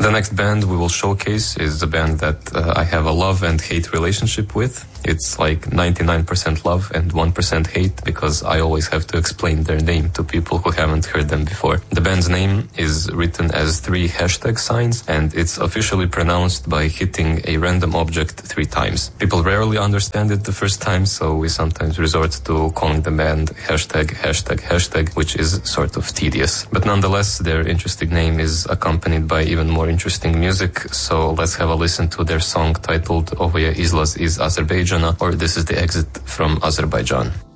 The next band we will showcase is a band that I have a love and hate relationship with. It's like 99% love and 1% hate because I always have to explain their name to people who haven't heard them before. The band's name is written as 3 hashtag signs and it's officially pronounced by hitting a random object 3 times. People rarely understand it the first time, so we sometimes resort to calling the band hashtag, hashtag, hashtag, which is sort of tedious. But nonetheless, their interesting name is accompanied by even more interesting music, so let's have a listen to their song titled Ovoje Izlaz iz Azerbaijana, or This is the Exit from Azerbaijan.